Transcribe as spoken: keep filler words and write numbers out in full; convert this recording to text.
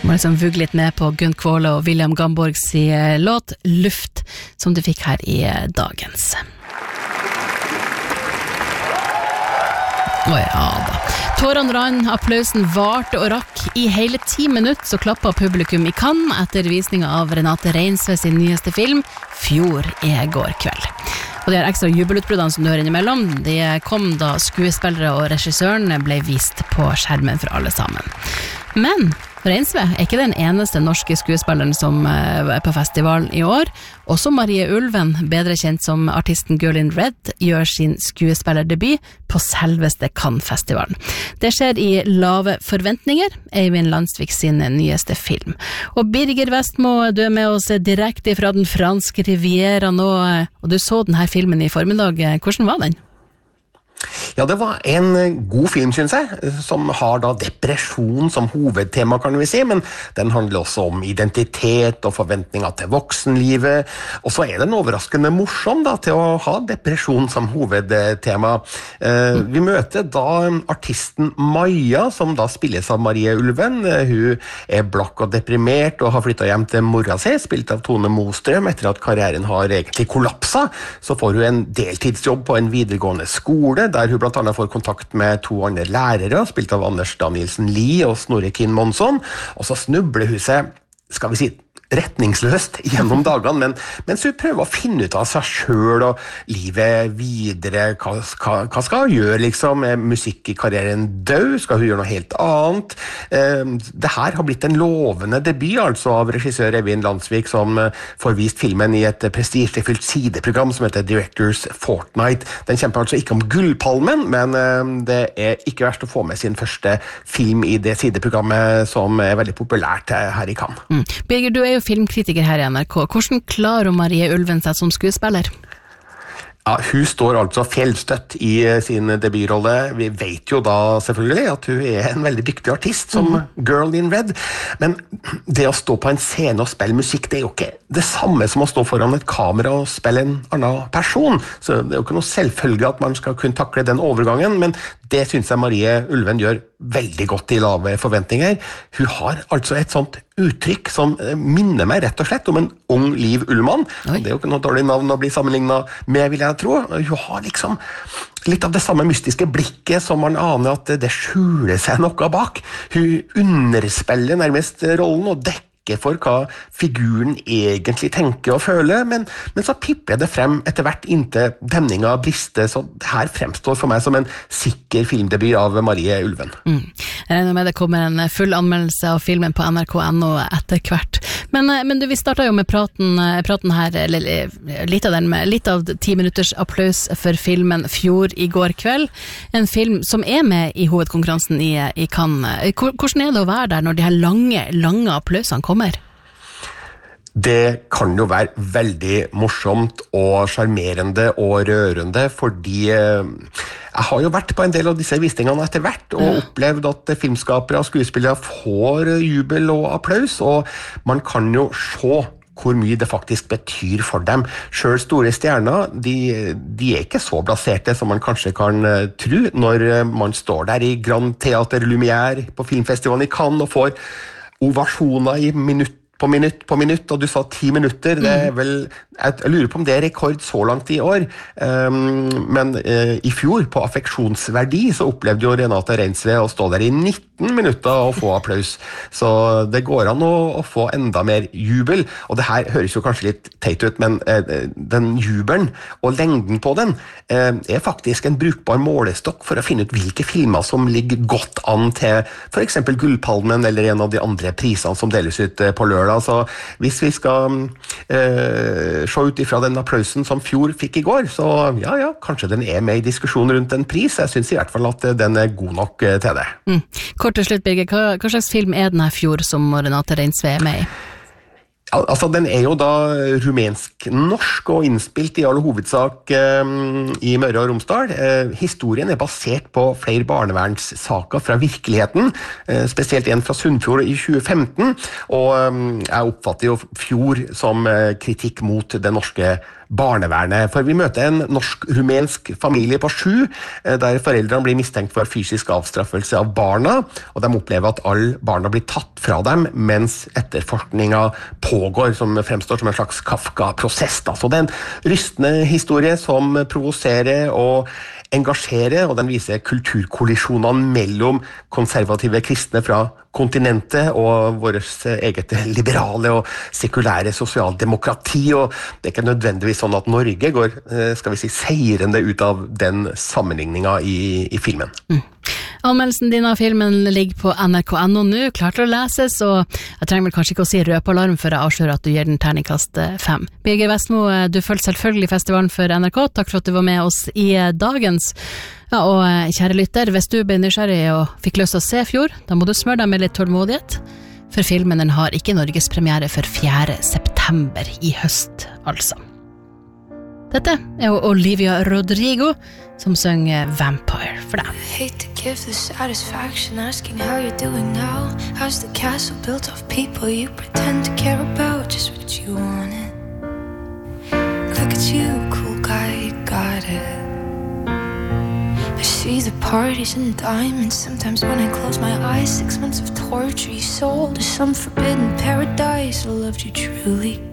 Må liksom vugge litt med på Gunn Kvåle og William Gamborgs låt Luft, som du fikk her i dagens. Å ja da. Tårene rann, applausen varte og rakk. I hele ti minutter så klappet publikum i Cannes etter visningen av Renate Reinsve sin nyeste film, Fjord i går kveld. Og de her ekstra jubelutbruddene som du hører innimellom, de kom da skuespillere og regissøren ble vist på skjermen for alle sammen. Men Reinsve er ikke den eneste norske skuespilleren som er på festivalen i år. Også Marie Ulven, bedre kjent som artisten Girl in Red, gjør sin skuespillerdebut på selveste Cannes-festivalen. Det skjer i Lave forventninger, Eivind Landsvik sin nyeste film. Og Birger Vestmo, du er med oss direkte fra den franske riviera nå, og du så denne filmen i formiddag. Hvordan var den? Ja, det var en god film, synes jeg, som har da depresjon som hovedtema, kan vi si, men den handler også om identitet og forventninger til voksenlivet, og så er den overraskende morsom da, til å ha depresjon som hovedtema. Eh, vi møter da artisten Maja, som da spilles av Marie Ulven. Hun er blakk og deprimert og har flyttet hjem til mora si, spilt av Tone Mostrøm. Etter at karrieren har egentlig kollapset, så får hun en deltidsjobb på en videregående skole, der hun blant annet får kontakt med to andre lærere, spilt av Anders Danielsen Lie og Snorre Kinn Monsson, og så snubler hun seg, skal vi si, retningsløst gjennom dagene, men mens hun prøver å finne ut av seg selv og livet videre, hva, hva, hva skal hun gjøre liksom, er musikk i karrieren død, skal hun gjøre noe helt annet? Eh, det her har blitt en lovende debut altså av regissør Eivind Landsvik, som får vist filmen i et prestisjefylt sideprogram som heter Directors Fortnight. Den kjemper altså ikke om gullpalmen, men eh, det er ikke verst å få med sin første film i det sideprogrammet som er veldig populært her i Cannes. Mm. Birger, du er jo filmkritiker her i N R K. Hvordan klarer Marie Ulven seg som skuespiller? Ja, hun står altså fjellstøtt i sin debutrolle. Vi vet jo da selvfølgelig at hun er en veldig dyktig artist som mm. Girl in Red, men det å stå på en scene og spille musikk, det er jo ikke det samme som å stå foran et kamera og spille en annen person, så det er jo ikke noe selvfølge at man skal kunne takle den overgangen, men det synes jeg Marie Ulven gjør veldig godt i Lave forventninger. Hun har altså et sånt uttrykk som minner meg rett og slett om en ung Liv Ullmann. Oi. Det er jo ikke noe dårlig navn å bli sammenlignet med, vil jeg tro. Hun har liksom litt av det samme mystiske blikket som man aner at det skjuler seg noe bak. Hun underspiller nærmest rollen og dekker for hva figuren egentlig tenker og føler, men, men så pipper det frem etter hvert inntil demninga brister, så det her fremstår for meg som en sikker filmdebut av Marie Ulven. Mm. Jeg regner med det kommer en full anmeldelse av filmen på N R K punktum N O etter hvert. Men, men du, vi startet jo med praten, praten her, eller litt av den med, litt av ti minutters applaus for filmen Fjord i går kveld. En film som er med i hovedkonkurransen i, i Cannes. Hvordan er det å være der når de her lange, lange applausene kommer? Det kan jo være veldig morsomt og charmerende og rørende, fordi jeg har jo vært på en del av disse visningene etter hvert, og ja. opplevd at filmskapere og skuespillere får jubel og applaus, og man kan jo se hvor mye det faktisk betyr for dem. Selv store stjerner, de, de er ikke så blaserte som man kanskje kan tro, når man står der i Grand Theater Lumière på filmfestivalen i Cannes og får ovasjoner i minutt på minutt på minutt, og du sa ti minutter, det er vel, jeg lurer på om det er rekord så langt i år, um, men uh, i fjor på affeksjonsverdi så opplevde jo Renate Reinsve å stå der i nitten minutter og få applaus, så det går an å, å få enda mer jubel, og det her høres jo kanskje litt teit ut, men uh, den jubelen og lengden på den uh, er faktisk en brukbar målestokk for å finne ut hvilke filmer som ligger godt an til for eksempel Gullpalmen eller en av de andre prisene som deles ut uh, på lørdag. Altså, hvis vi skal eh, se ut ifra den applausen som Fjord fikk i går, så ja, ja, kanskje den er med i diskusjonen rundt en pris. Jeg synes i hvert fall at den er god nok eh, til det. Mm. Kort til slutt, Birger, hva, hva slags film er den her Fjord som Renate Reinsve er med i? Altså, den er jo da rumensk-norsk og innspilt i all hovedsak eh, i Møre og Romsdal. Eh, historien er basert på flere barnevernssaker fra virkeligheten, eh, spesielt en fra Sunnfjord i tjue femten, og eh, jeg oppfatter jo Fjord som eh, kritikk mot det norske barnevernet. For vi møter en norsk-rumensk familie på sju, der foreldrene blir mistenkt for fysisk avstraffelse av barna, og de opplever at alle barna blir tatt fra dem, mens etterforskninga pågår, som fremstår som en slags Kafka-prosess. Så det er en rystende historie som provoserer og engasjere, og den viser kulturkollisjonene mellom konservative kristne fra kontinentet og vårt eget liberale og sekulære sosialdemokrati, og det er ikke nødvendigvis sånn at Norge går, skal vi si, seirende ut av den sammenligninga i, i filmen. Mm. Anmeldelsen din av filmen ligger på N R K punktum N O nå, klart til å leses, og jeg trenger vel kanskje ikke å si røpalarm for å avsløre at du gir den terningkast fem. Birger Vestmo, du følger selvfølgelig festivalen for N R K, takk for at du var med oss i dagens. Ja, og kjære lytter, hvis du ble nysgjerrig og fikk lyst til å se fjor, da må du smøre deg med litt tålmodighet, for filmen den har ikke Norges premiere for fjerde september i høst, altså. Dette er jo Olivia Rodrigo som synger Vampire for deg. I hate to give the satisfaction asking how you're doing now. How's the castle built of people you pretend to care about? Just what you wanted. Look at you, cool guy, you got it. I see the parties and diamonds. Sometimes when I close my eyes, six months of torture you sold to some forbidden paradise. I loved you truly.